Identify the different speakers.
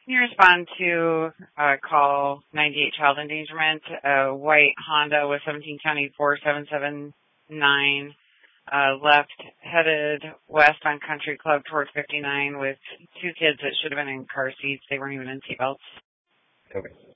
Speaker 1: Can you respond to call 98 child endangerment? A white Honda with 17 County 4779 left, headed west on Country Club towards 59 with two kids that should have been in car seats. They weren't even in seatbelts.
Speaker 2: Okay.